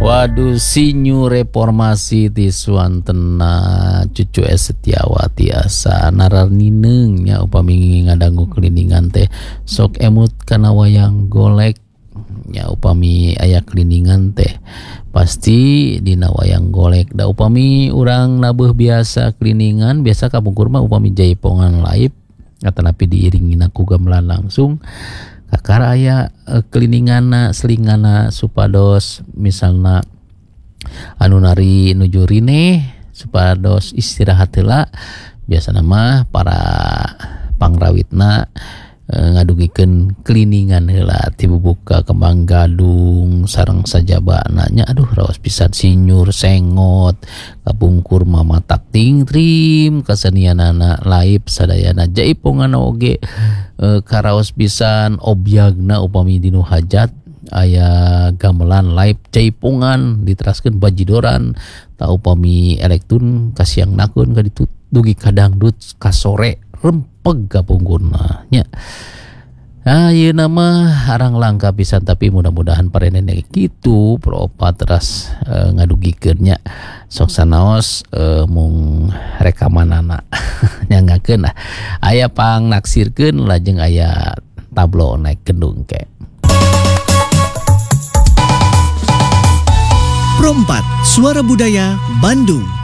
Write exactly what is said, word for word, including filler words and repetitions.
Waduh, sinyu reformasi ti suantena cucu Setiawati asa naranineng nya upami ngadangu kliningan teh sok emut kana wayang golek nya upami aya kliningan teh pasti dina wayang golek da upami urang nabuh biasa kliningan biasa kapungkur mah upami jaipongan live atanapi diiringina ku gamelan langsung kakara aya e, keliningana selingana supados misalna anu nari nuju rine supados istirahat heula biasa nama para pangrawitna e, ngadugikeun kliningan heula ti buka kembang gadung sareng sajabana nya aduh raos pisan sinyur sengot kapungkur mah matak tingtrim kasenianana live sadayana jaipongana oge e, karaos pisan obyagna upami dinu hajat aya gamelan live jaipongan diteraskeun bajidoran ta upami elektun kasiang nakun ka ditu dugi kadangdut ka sore rempeg kapungkurna nya. Ah, ieu nama arang langka pisan tapi mudah-mudahan parenene kitu propa teras e, ngadugikeun nya sok sanaos e, mung rekamanana nyangakeun lah aya pang naksirkeun lajeng aya tablo naik gendung ke Pro empat Suara Budaya Bandung.